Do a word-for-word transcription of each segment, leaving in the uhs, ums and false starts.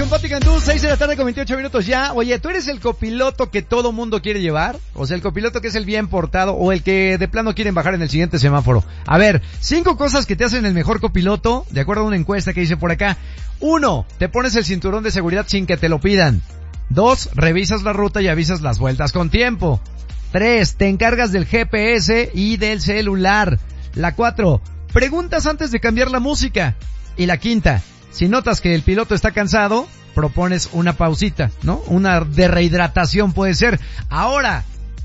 con Pati Cantú, seis de la tarde con veintiocho minutos ya. Oye, ¿tú eres el copiloto que todo mundo quiere llevar? O sea, el copiloto que es el bien portado o el que de plano quieren bajar en el siguiente semáforo. A ver, cinco cosas que te hacen el mejor copiloto, de acuerdo a una encuesta que hice por acá. Uno, te pones el cinturón de seguridad sin que te lo pidan. Dos, revisas la ruta y avisas las vueltas con tiempo. Tres, te encargas del G P S y del celular. La cuatro, preguntas antes de cambiar la música. Y la quinta, si notas que el piloto está cansado, propones una pausita, ¿no? Una de rehidratación puede ser. Ahora,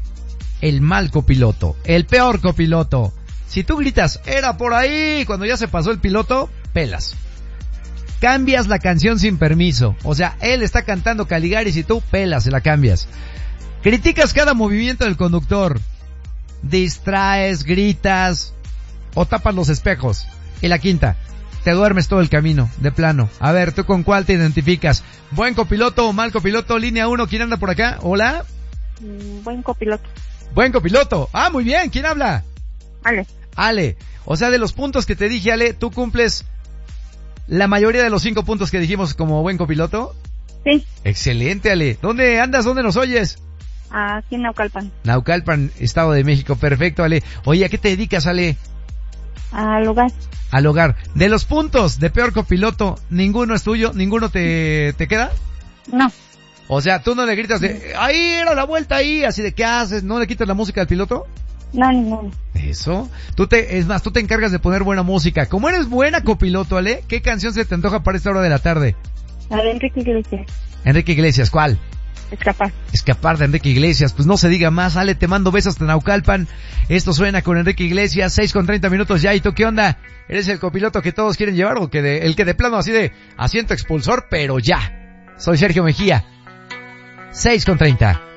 el mal copiloto, el peor copiloto. Si tú gritas, era por ahí, cuando ya se pasó el piloto, pelas. Cambias la canción sin permiso. O sea, él está cantando Caligaris y tú pelas, se la cambias. Criticas cada movimiento del conductor. Distraes, gritas o tapas los espejos. Y la quinta, te duermes todo el camino, de plano. A ver, ¿tú con cuál te identificas? ¿Buen copiloto o mal copiloto? Línea uno, ¿quién anda por acá? Hola. Mm, buen copiloto. Buen copiloto. Ah, muy bien, ¿quién habla? Ale. Ale. O sea, de los puntos que te dije, Ale, ¿tú cumples la mayoría de los cinco puntos que dijimos como buen copiloto? Sí. Excelente, Ale. ¿Dónde andas? ¿Dónde nos oyes? Aquí en Naucalpan. Naucalpan, Estado de México. Perfecto, Ale. Oye, ¿a qué te dedicas, Ale? Al hogar. Al hogar. De los puntos de peor copiloto, ¿ninguno es tuyo? ¿Ninguno te, te queda? No. O sea, tú no le gritas de, ahí era la vuelta ahí, así de, ¿qué haces? ¿No le quitas la música al piloto? No, ninguno. Eso. Tú te, es más, tú te encargas de poner buena música. Como eres buena copiloto, Ale, ¿qué canción se te antoja para esta hora de la tarde? La de Enrique Iglesias. Enrique Iglesias, ¿cuál? Escapar. Escapar de Enrique Iglesias. Pues no se diga más, Ale, te mando besos hasta Naucalpan. Esto suena con Enrique Iglesias, seis con treinta minutos ya. ¿Y tú qué onda? ¿Eres el copiloto que todos quieren llevar o que de, el que de plano así de asiento expulsor, pero ya? Soy Sergio Mejía. seis con treinta.